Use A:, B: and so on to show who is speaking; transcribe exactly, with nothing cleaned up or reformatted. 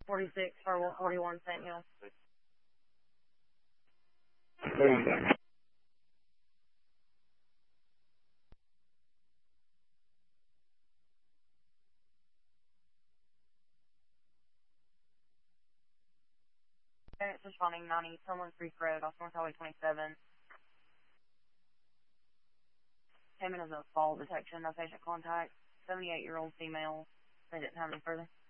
A: forty-six for forty-one Saint Hill. Okay, it's responding ninety, Summerlin Creek Road off North Highway twenty-seven. Payment of the fall detection, no patient contact, seventy-eight-year-old female. They didn't have any further.